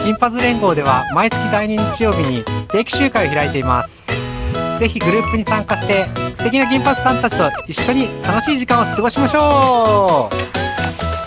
銀パズ連合では毎月第2日曜日に定期集会を開いています。ぜひグループに参加して素敵な銀髪さんたちと一緒に楽しい時間を過ごしましょう。